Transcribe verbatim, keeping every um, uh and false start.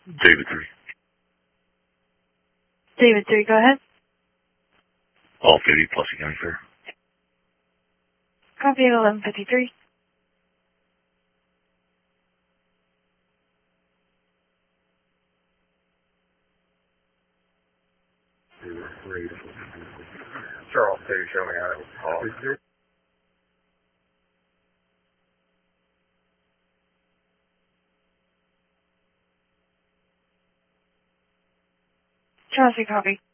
David three. David three, go ahead. All fifty plus accounting fair. Copy at eleven fifty-three. Charles two, show me how it was called. Chelsea, copy.